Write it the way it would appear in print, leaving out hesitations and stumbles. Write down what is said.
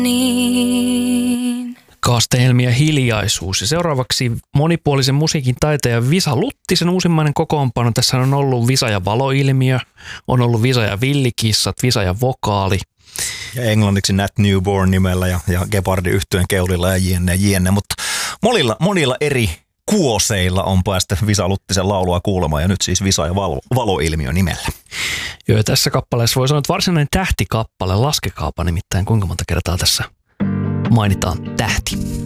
Niin. Kaste-Helmi ja hiljaisuus. Ja seuraavaksi monipuolisen musiikin taiteilija Visa Luttisen uusimmainen kokoonpano. Tässä on ollut Visa ja valoilmiö, on ollut Visa ja villikissat, Visa ja vokaali. Ja englanniksi Nat Newborn nimellä ja Gepardin yhtyeen keulilla ja jne. Mutta monilla eri kuoseilla on päästä Visa Luttisen laulua kuulemaan ja nyt siis Visa ja valoilmiö nimellä. Joo, ja tässä kappaleessa voi sanoa, että varsinainen tähtikappale, laskekaapa nimittäin, kuinka monta kertaa tässä mainitaan tähti.